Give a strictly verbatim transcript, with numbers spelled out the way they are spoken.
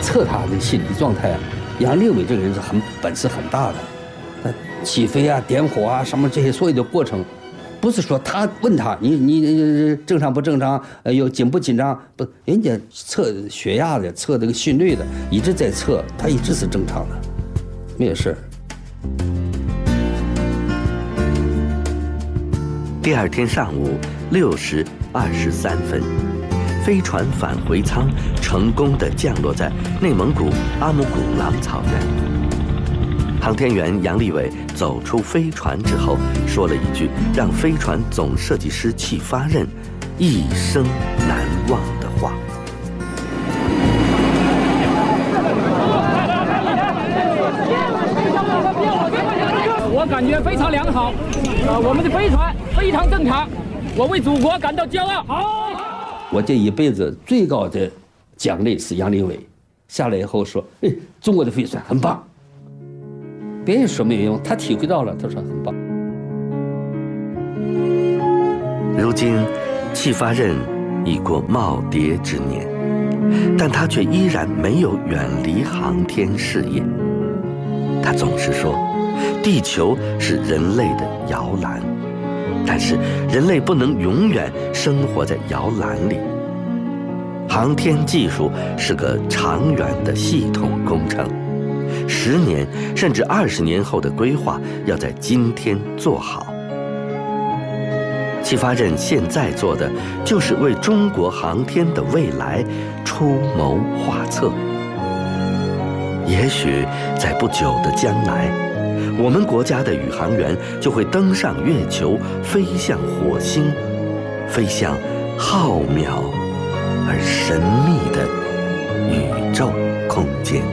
测他的心理状态啊。杨利伟这个人是很本事很大的，他起飞啊、点火啊什么这些所有的过程，不是说他问他你你你正常不正常，呃有紧不紧张，不，人家测血压的、测这个心率的，一直在测，他一直是正常的，没有事。 第二天上午六时二十三分，飞船返回舱成功地降落在内蒙古阿木古朗草原。航天员杨利伟走出飞船之后，说了一句让飞船总设计师戚发轫一生难忘的话。 我感觉非常良好，呃，我们的飞船非常正常，我为祖国感到骄傲。好， 我这一辈子最高的奖励是杨利伟下来以后说：“哎，中国的飞船很棒。”别人说没有用，他体会到了，他说很棒。 如今，戚发轫已过耄耋之年，但他却依然没有远离航天事业。他总是说，地球是人类的摇篮，但是人类不能永远生活在摇篮里。航天技术是个长远的系统工程，十年甚至二十年后的规划要在今天做好。戚发轫现在做的就是为中国航天的未来出谋划策。也许在不久的将来，我们国家的宇航员就会登上月球，飞向火星，飞向浩渺而神秘的宇宙空间。